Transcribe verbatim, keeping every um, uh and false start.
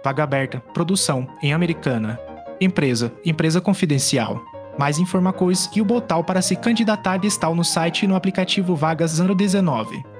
Vaga aberta, produção, em Americana. Empresa, empresa confidencial. Mais informações e o botão para se candidatar estão no site e no aplicativo Vagas zero dezenove.